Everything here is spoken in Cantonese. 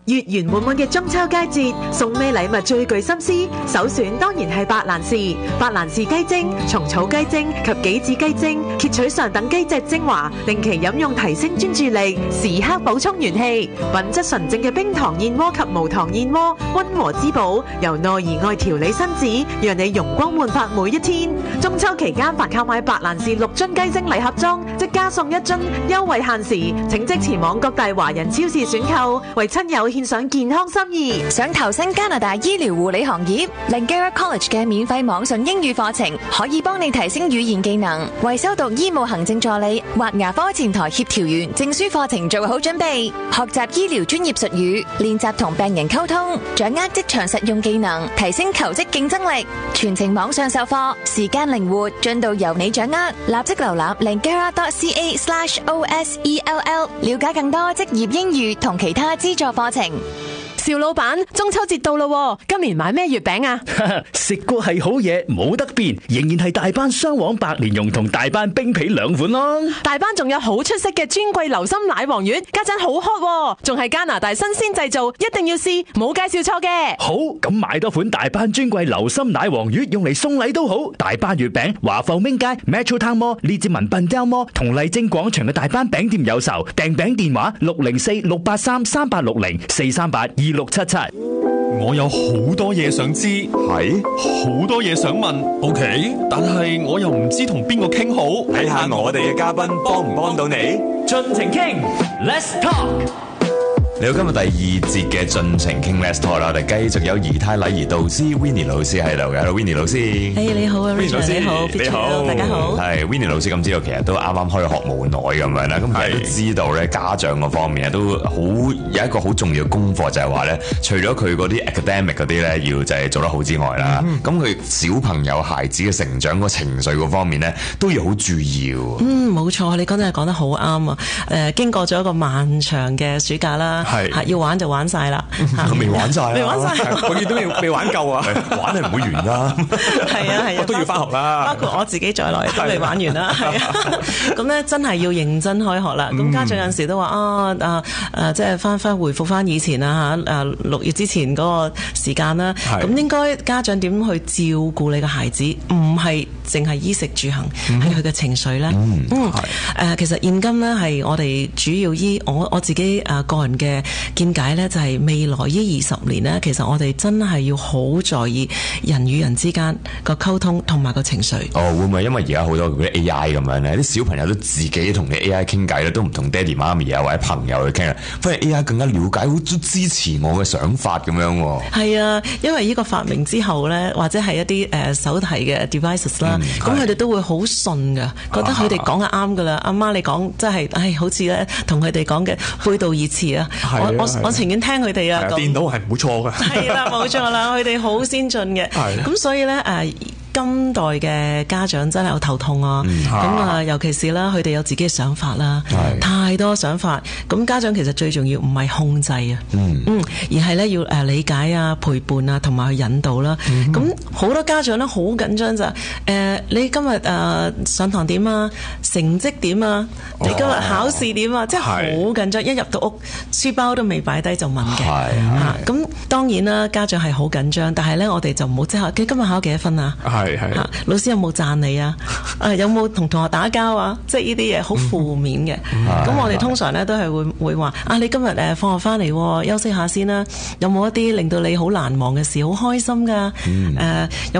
月圓滿滿嘅中秋佳節，送咩禮物最具心思？首選當然係白蘭氏。白蘭氏雞精、蟲草雞精及杞子雞精，揭取上等雞隻精華，定期飲用提升專注力，時刻補充元氣。品質純正嘅冰糖燕窩及無糖燕窩，溫和滋補，由內而外調理身子，讓你容光煥發每一天。中秋期間，凡購買白蘭氏6樽雞精禮盒裝，即加送1樽，優惠限時，請即前往各大華人超市選購，為親友獻上健康心意。 想投身加拿大醫療護理行業， Langara College 嘅免費網上英語課程可以幫你提升語言技能，為修讀醫務行政助理或牙科前台協調員證書課程做好準備。學習醫療專業術語，練習同病人溝通，掌握職場實用技能，提升求職競爭力。全程網上授課，時間靈活，進度由你掌握。立即瀏覽 langara.ca/OSELL， 了解更多職業英語同其他資助課程。 邵老闆，中秋節到咯，今年買咩月餅啊？ 食過係好嘢，冇得變，仍然係大班雙黃白蓮蓉同大班冰皮兩款咯。 大班仲有好出色嘅尊貴流心奶黃月，家陣好 hot，仲係加拿大新鮮製造，一定要試，冇介紹錯嘅。 好，咁買多款大班尊貴流心奶黃月用嚟送禮都好。大班月餅，華埠明街 Metro Town Mall、列治文笨雕 Mall 同麗晶廣場嘅大班餅店有售，訂餅電話604-683-3860 438-2677。 我有好多嘢想知，係好多嘢想問 ，OK， 但係我又唔知同邊個傾好， 睇下我哋嘅嘉賓幫唔幫到你， 盡情傾 ，Let's talk。 嚟到今日第2節嘅盡情傾 Let's Talk 啦，我哋繼續有儀態禮儀導師 Winnie 老師喺度嘅。Hello Winnie 老師， 你好啊 Winnie 老師， 你好， 你好， 大家好。 係 Winnie 老師咁知道，其實都啱啱開學冇耐咁樣啦。咁其實都知道咧，家長嗰方面都好有一個好重要嘅功課，就係話咧，除咗佢嗰啲 academic 嗰啲咧，要就係做得好之外啦，咁佢小朋友孩子嘅成長個情緒嗰方面咧，都要好注意。 冇錯，你真係講得好啱啊！經過咗一個漫長嘅暑假啦。要玩就玩晒啦， 未玩晒， 未玩晒， 永遠都未玩夠啊！ 玩係唔會完啦， 係啊， 我都要翻學啦， 包括我自己在內都未玩完啦，係啊，咁咧真係要認真開學啦。咁家長有陣時都話即係翻回復翻以前啊6月之前嗰個時間啦。咁應該家長點去照顧你嘅孩子？唔係淨係衣食住行，係佢嘅情緒咧。其實現今咧係我哋主要我自己個人嘅見解咧，就係未來呢20年咧，其實我哋真係要好在意人與人之間個溝通同埋個情緒。 會唔會因為而家好多嗰啲 AI 咁樣咧，啲小朋友都自己同啲 AI 傾偈咧，都唔同爹哋媽咪啊或者朋友去傾啊，反而 AI 更加了解，好支持我嘅想法咁樣。 係啊，因為呢個發明之後咧，或者係一啲手提嘅 devices 啦，咁佢哋都會好信噶，覺得佢哋講係啱噶啦。阿媽你講真係，好似咧同佢哋講嘅背道而馳啊！我情願聽佢哋啊！ 電腦係唔會錯噶。 係啦，冇錯啦，佢哋好先進嘅。咁所以咧今代嘅家長真係有頭痛啊！咁尤其是啦，佢哋有自己嘅想法啦，太多想法。咁家長其實最重要唔係控制啊，而係咧要理解啊、陪伴啊，同埋去引導啦。咁好多家長咧好緊張咋？你今日上堂點啊？成績點啊？你今日考試點啊？即係好緊張，一入到屋，書包都未擺低就問嘅。咁當然啦，家長係好緊張，但係咧我哋就唔好即刻。佢今日考幾多分啊？老師有冇讚你啊？有冇同同學打交啊？即係呢啲嘢好負面嘅。咁我哋通常咧都係會話你今日放學翻嚟休息下先啦。有冇一啲令到你好難忘嘅事，好開心噶？